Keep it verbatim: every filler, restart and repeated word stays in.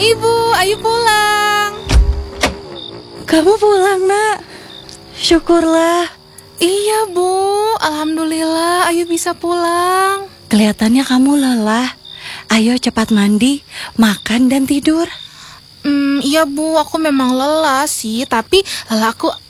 Ibu, ayo pulang. Kamu pulang, Nak? Syukurlah. Iya, Bu. Alhamdulillah, Ayu bisa pulang. Kelihatannya kamu lelah. Ayo cepat mandi, makan dan tidur. Hmm, iya, Bu. Aku memang lelah sih, tapi lelahku